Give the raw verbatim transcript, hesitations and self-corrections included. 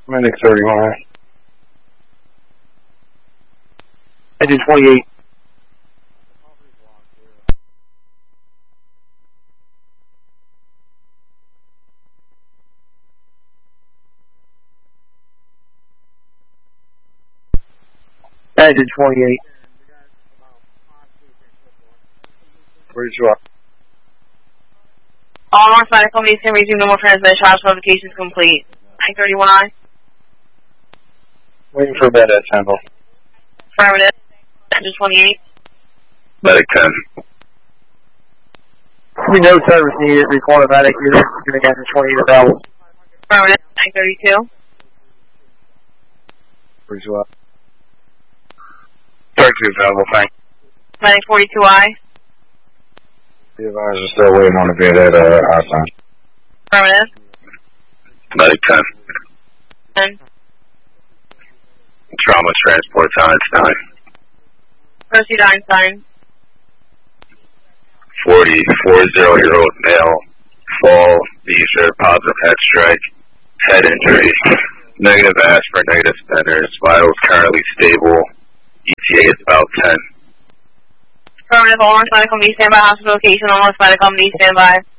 Medic thirty-one. Engine twenty-eight. Engine twenty-eight. Where's your... All North Medical needs to resume normal transmission. Hospital notification is complete. nine thirty-one I. Waiting for bed at Temple. Affirmative. Engine twenty-eight. Medic ten. We no service needed. Require medic unit. Giving engine twenty-eight available. Affirmative. nine thirty-two. Where's your... thirty-two available, thanks. Medic forty-two I. The advisors still waiting on the bed at uh, our sign. Affirmative. Medic ten. ten. Trauma transport to Einstein. Proceed Einstein. forty-four-year-old male. Fall, seizure, positive head strike, head injury, negative aspirin, negative spinners, vitals currently stable, E T A is about ten. Affirmative. All North Medical needs standby. Hospital location. All North Medical needs standby.